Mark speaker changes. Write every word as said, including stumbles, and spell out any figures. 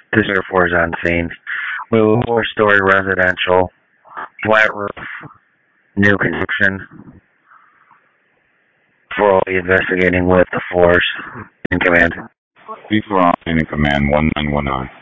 Speaker 1: This is Air Force on scene. We have a four-story residential, flat roof, new construction. For all the investigating with the force in command.
Speaker 2: Before in command one nine one nine.